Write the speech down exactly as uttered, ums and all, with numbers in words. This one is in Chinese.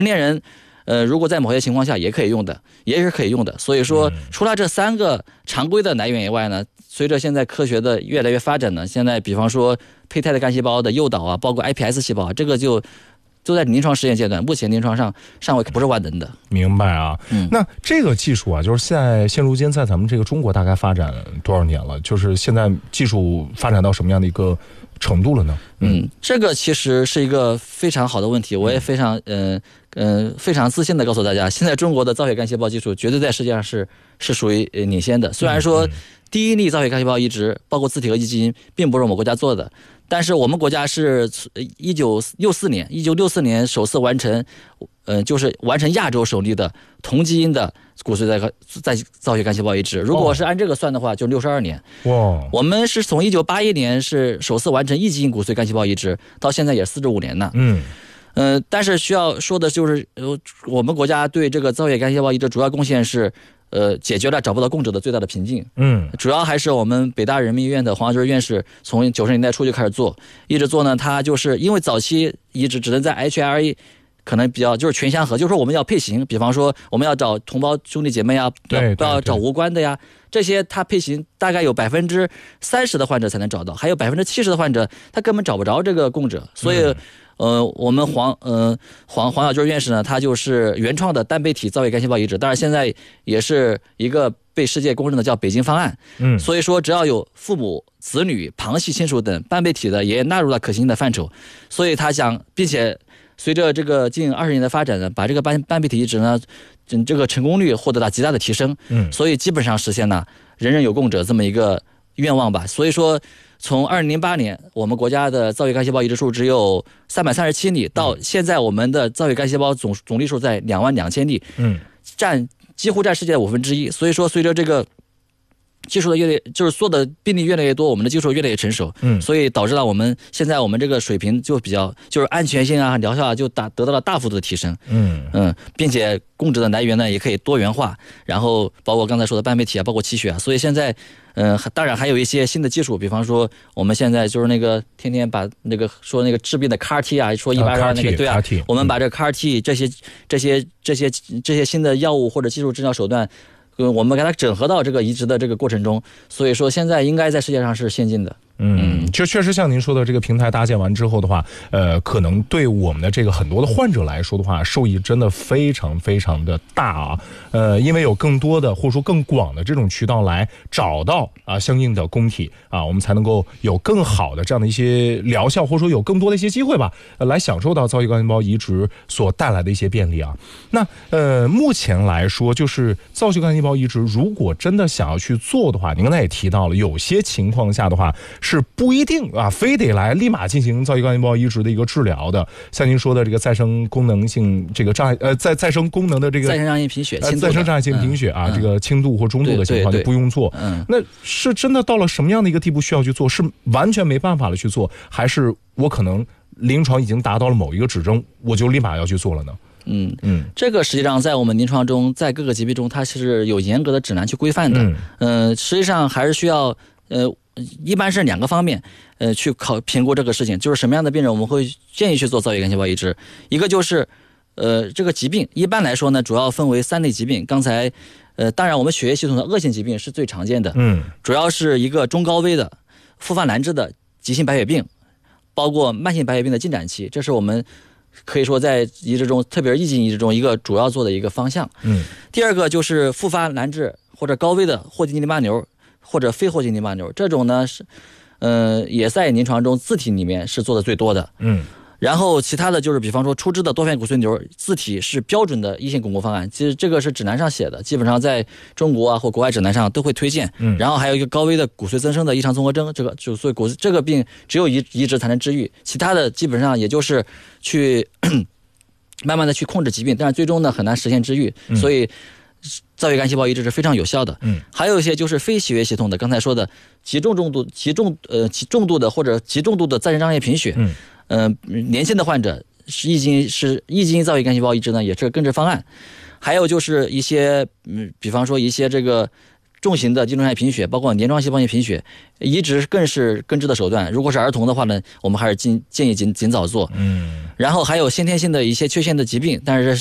年人。呃，如果在某些情况下也可以用的，也是可以用的。所以说，除了这三个常规的来源以外呢，随着现在科学的越来越发展呢，现在比方说胚胎的干细胞的诱导啊，包括 I P S 细胞啊，这个就都在临床实验阶段，目前临床上尚未不是万能的。 明白啊，嗯，那这个技术啊，就是现在现如今在咱们这个中国大概发展多少年了？就是现在技术发展到什么样的一个程度了呢？ 嗯，这个其实是一个非常好的问题，我也非常嗯嗯、呃、非常自信的告诉大家，现在中国的造血干细胞技术绝对在世界上是是属于领先的。虽然说第一例造血干细胞移植包括自体合集基因并不是我们国家做的，但是我们国家是一九六四年一九六四年首次完成呃就是完成亚洲首例的同基因的骨髓在在造血干细胞移植。如果是按这个算的话，就六十二年。哇！我们是从一九八一年是首次完成异基因骨髓干细胞移植，到现在也四十五年了。嗯。呃，但是需要说的就是，呃，我们国家对这个造血干细胞移植主要贡献是，呃，解决了找不到供者的最大的瓶颈。嗯，主要还是我们北大人民医院的黄耀军院士从九十年代初就开始做，一直做呢。他就是因为早期移植只能在 H L A。可能比较就是全相合，就是说我们要配型，比方说我们要找同胞兄弟姐妹呀，要不要找无关的呀？这些他配型大概有百分之三十的患者才能找到，还有百分之七十的患者他根本找不着这个供者，所以。嗯呃，我们黄呃黄黄小军院士呢，他就是原创的单倍体造血干细胞移植，当然现在也是一个被世界公认的叫北京方案。嗯，所以说只要有父母、子女、旁系亲属等半倍体的，也纳入了可行的范畴。所以他想，并且随着这个近二十年的发展呢，把这个半半倍体移植呢，这个成功率获得了极大的提升。嗯，所以基本上实现了人人有供者这么一个愿望吧。所以说。从二零零八年，我们国家的造血干细胞移植数只有三百三十七例，到现在我们的造血干细胞总总例数在两万两千例，嗯，占几乎占世界的五分之一。所以说，随着这个技术的越来，就是做的病例越来越多，我们的技术越来越成熟，嗯，所以导致了我们现在我们这个水平就比较，就是安全性啊、疗效啊，就大得到了大幅度的提升，嗯嗯，并且供者的来源呢也可以多元化，然后包括刚才说的半倍体啊，包括气血啊，所以现在。嗯，当然还有一些新的技术，比方说我们现在就是那个天天把那个说那个治病的 C A R T 啊，说一般让那个对啊，我们把这个 C A R T 这些这些这些这些新的药物或者技术治疗手段，我们给它整合到这个移植的这个过程中，所以说现在应该在世界上是先进的。 嗯，就确实像您说的，这个平台搭建完之后的话，呃，可能对我们的这个很多的患者来说的话，受益真的非常非常的大啊。呃，因为有更多的或者说更广的这种渠道来找到啊相应的供体啊，我们才能够有更好的这样的一些疗效，或者说有更多的一些机会吧，呃、来享受到造血干细胞移植所带来的一些便利啊。那呃，目前来说，就是造血干细胞移植，如果真的想要去做的话，您刚才也提到了，有些情况下的话。是不一定啊，非得来立马进行造血干细胞移植的一个治疗的。像您说的这个再生功能性这个障碍，呃，再再生功能的这个再生障碍性贫血， 呃，再生障碍性贫血啊，嗯、这个轻度或中度的情况就不用做。嗯，那是真的到了什么样的一个地步需要去做？是完全没办法了去做，还是我可能临床已经达到了某一个指征，我就立马要去做了呢？ 嗯嗯，这个实际上在我们临床中，在各个疾病中，它是有严格的指南去规范的。嗯，呃、实际上还是需要呃。一般是两个方面，呃，去考评估这个事情，就是什么样的病人我们会建议去做造血干细胞移植。一个就是，呃，这个疾病一般来说呢，主要分为三类疾病。刚才，呃，当然我们血液系统的恶性疾病是最常见的，嗯，主要是一个中高危的复发难治的急性白血病，包括慢性白血病的进展期，这是我们可以说在移植中，特别是异基因移植中一个主要做的一个方向。嗯，第二个就是复发难治或者高危的霍金尼淋巴瘤。或者非霍金尼淋巴瘤这种呢是，呃，也在临床中自体里面是做的最多的。嗯，然后其他的就是比方说初支的多片骨髓瘤自体是标准的一线巩固方案，其实这个是指南上写的，基本上在中国啊或国外指南上都会推荐。嗯，然后还有一个高危的骨髓增生的异常综合征，这个就所以骨这个病只有移移植才能治愈，其他的基本上也就是去慢慢的去控制疾病，但是最终呢很难实现治愈，嗯、所以。造血干细胞移植是非常有效的，嗯，还有一些就是非血液系统的，刚才说的极重重度、极重呃极重度的或者极重度的再生障碍贫血，嗯，呃，年轻的患者是异基因是异基因造血干细胞移植呢，也是根治方案。还有就是一些嗯，比方说一些这个重型的地中海贫血，包括黏状细胞性贫血，移植更是根治的手段。如果是儿童的话呢，我们还是建建议尽尽早做。 嗯， 然后还有先天性的一些缺陷的疾病，但是